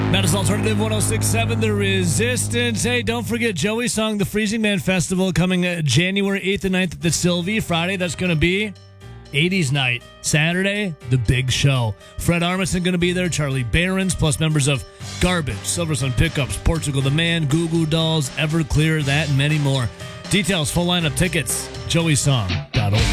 That is Alternative 106.7, The Resistance. Hey, don't forget Joey's song, The Freezing Man Festival, coming January 8th and 9th at the Sylvie. Friday, that's going to be 80s night. Saturday, the big show. Fred Armisen going to be there, Charlie Barons, plus members of Garbage, Silversun Pickups, Portugal the Man, Goo Goo Dolls, Everclear, that and many more. Details, full lineup tickets, joeysong.org.